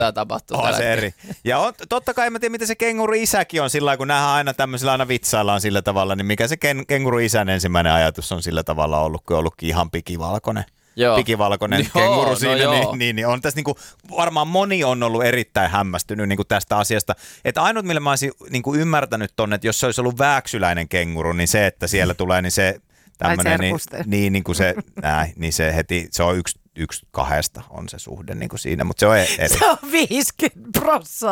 tämä tapahtuu. On se eri. Ja totta kai mä tiedän, miten se kenguru-isäkin on sillä kun nähdään aina tämmöisellä aina vitsaillaan sillä tavalla, niin mikä se kenguru-isän ensimmäinen ajatus on sillä tavalla ollut, kun on ollutkin ihan pikivalkoinen. Pikivalkoinen kenguru siinä, niin on tässä niinku, varmaan moni on ollut erittäin hämmästynyt niinku tästä asiasta. Että ainut, millä mä olisin niinku ymmärtänyt tonne, että jos se olisi ollut vääksyläinen kenguru, niin se, että siellä tulee, niin se tämmöinen, niin niin se heti, se on yksi kahdesta on se suhde niin kuin siinä, mutta se on eri. Se on 50%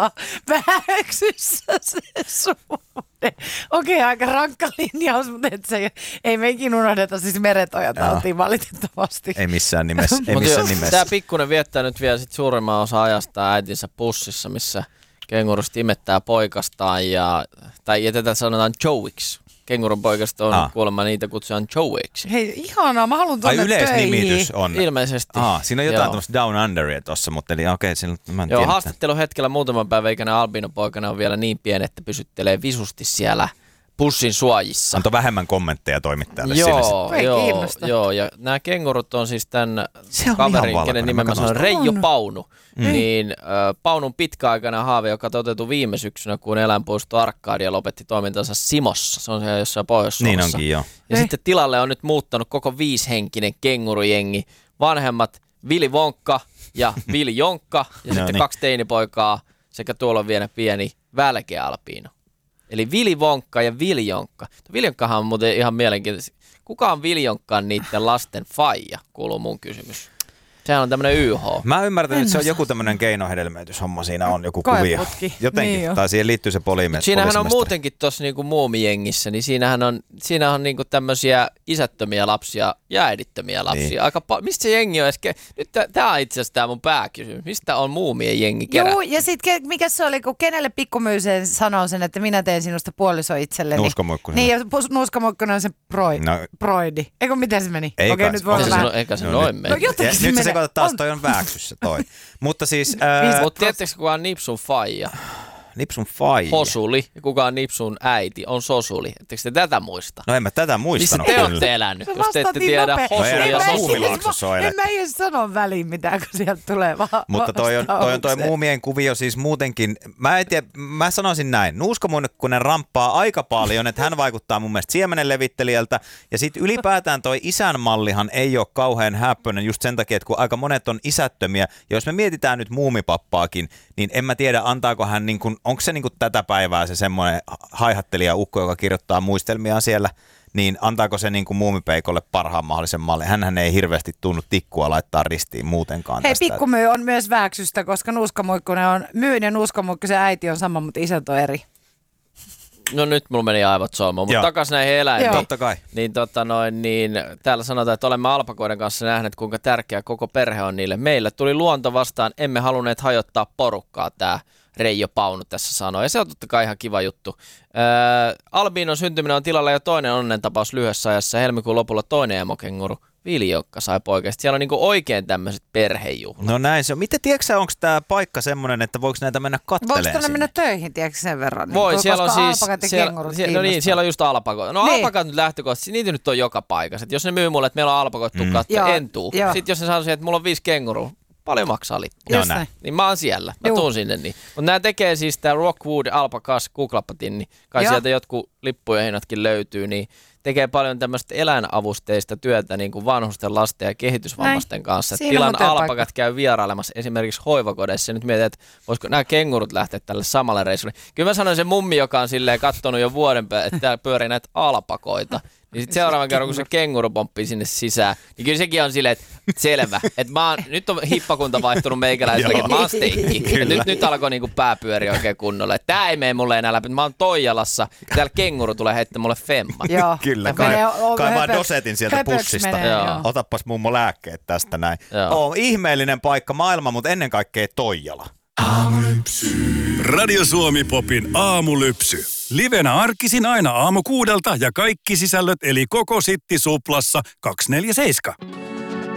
väheksyssä se suhde. Okei, aika rankka linjaus, mutta se ei meikin unohdeta siis meretojatautiin valitettavasti. Ei missään nimessä. Tämä pikkuinen viettää nyt vielä sit suurimman osa ajasta äitinsä pussissa, missä kengurusta imettää poikastaan tai tätä sanotaan Joeyksi. Kengurun poikasta on kuulemma niitä kutsutaan Joeyksi. Hei, ihanaa, mä haluan tuonne töihin. Yleisnimitys on. Ilmeisesti. Siinä on jotain tämmöistä down underia tossa, mutta eli okei, mä en tiedä. Haastattelun hetkellä muutaman päivän ikäinen albinopoikana on vielä niin pieni, että pysyttelee visusti siellä pussin suojissa. Antoi vähemmän kommentteja toimittajalle Joo, ja nämä kengurut on siis tämän kaverin, kenen nimen mä sanon, Reijo Paunu. Niin Paunun pitkäaikainen haave, joka toteutui viime syksynä, kun eläinpuisto Arkadia lopetti toimintansa Simossa. Se on siellä jossain Pohjois-Suomessa. Niin onkin, joo. Ja sitten tilalle on nyt muuttanut koko 5-henkinen kengurujengi. Vanhemmat Vili Vonkka ja Vili Jonkka ja sitten 2 teinipoikaa sekä tuolla on vielä pieni välkeä alpiino. Eli Vili Vonkka ja Vili Jonkka. Vili Jonkkahan on muuten ihan mielenkiintoista. Kuka on Vili Jonkkaan niiden lasten faija, kuuluu mun kysymys. Sehän on tämmöinen YH. Mä ymmärrän, että se on joku tämmöinen keinohedelmöityshomma. Siinä on joku kuvio. Jotenkin. Niin tai siihen liittyy se poliisemestari. Siinähän on muutenkin tuossa niinku muumijengissä, niin siinähän on niinku tämmöisiä isättömiä lapsia ja äidittömiä lapsia. Niin. Mistä se jengi on äsken? Nyt tää on itse asiassa tää mun pääkysymys. Mistä on muumien jengi kerätty? Joo, ja sitten mikä se oli, kun kenelle pikkumyyseen sanoo sen, että minä teen sinusta puoliso itselleni. Nuuskamuikkunen. Niin, ja Nuuskamuikkunen on se broidi. Eikö miten se meni? Ei okei, nyt voi olla. Eikä se noin meni. Nyt se katsot taas, toi on vääksyssä toi. Mutta siis... Mutta tiedättekö kuka on Nipsun faija? Nipsun faija? Hosuli. Ja kuka on Nipsun äiti? On Sosuli. Etteikö te tätä muista? No en mä tätä muistanut. Missä te olette elänyt, jos te ette tiedä Hosuli ja Sosuli? En mä edes sano väliin mitään, kun sieltä tulee mutta toi on muumien kuvio siis muutenkin. Mä sanoisin näin. Nuuskamuikkunen ramppaa aika paljon, että hän vaikuttaa mun mielestä siemenenlevittelijältä. Ja sitten ylipäätään toi isän mallihan ei ole kauhean häppöinen just sen takia, että kun aika monet on isättömiä. Ja jos me mietitään nyt muumipappaakin, niin en mä tiedä antaako hän niin kuin, onko se niin kuin tätä päivää se semmoinen haihattelija ukko, joka kirjoittaa muistelmiaan siellä, niin antaako se niin kuin muumipeikolle parhaan mahdollisen mallin? Hänhän ei hirveästi tunnu tikkua laittaa ristiin muutenkaan. Hei, pikkumyy on myös vääksystä, koska Nuuskamuikkunen on myyn ja Nuuskamuikkusen äiti on sama, mutta isät on eri. No nyt mulla meni aivot solmuun, mutta takaisin näihin eläimiin. Totta kai. Niin täällä sanotaan, että olemme alpakoiden kanssa nähneet, kuinka tärkeä koko perhe on niille. Meille tuli luonto vastaan, emme halunneet hajottaa porukkaa, tämä Reijo Paunu tässä sanoi. Ja se on totta kai ihan kiva juttu. Albinon syntyminen on tilalla jo toinen onnentapaus lyhyessä ajassa. Helmikuun lopulla toinen emokenguru. Vili Jonkka sai poikasta. Siellä on niinku oikein tämmöiset perhejuhlat. No näin se on. Miten tiedätkö onko tämä paikka semmoinen, että voiko näitä mennä kattelemaan? Voiko tänne mennä töihin, tiedätkö sen verran? Voi, niin, siellä on siis... No niin, siellä on just alpakoita. No niin. Alpakat nyt lähtökohtaisesti, niitä nyt on joka paikassa. Et jos ne myy mulle, että meillä on alpakoita, en tuu. Sitten jos ne sanoo että mulla on 5 kengurua, paljon maksaa lippu. Niin mä oon siellä. Mä tuun sinne niin. Mutta nämä tekee siis tää Rockwood Alpacas, googlappatin, niin kai sieltä jotkut lippujen hinnatkin löytyy, niin tekee paljon tämmöistä eläinavusteista työtä niin kuin vanhusten, lasten ja kehitysvammaisten kanssa. Tilan alpakat käy vierailemassa esimerkiksi hoivakodeissa. Nyt mietin, että voisiko nämä kengurut lähteä tälle samalle reissulle. Kyllä mä sanoin se mummi, joka on silleen katsonut jo vuoden että täällä pyörii näitä alpakoita. Niin sitten seuraavan kerran, kun se kenguru pomppii sinne sisään, niin kyllä sekin on silleen, että selvä. Että nyt on hippakunta vaihtunut meikäläiselläkin, että mä oon steikki. Nyt alkoi niinku pää pyöriä oikein kunnolla. Että tää ei mene mulle enää läpi. Mä oon Toijalassa, ja täällä kenguru tulee heittämään mulle femma. Kyllä, kai vaan dosetin sieltä pussista. Otappas mummo lääkkeet tästä näin. Ihmeellinen paikka maailma, mutta ennen kaikkea Toijala. Aamulypsy. Radio Suomi Popin aamulypsy. Livenä arkisin aina 6:00 ja kaikki sisällöt eli koko Sitti Suplassa 247.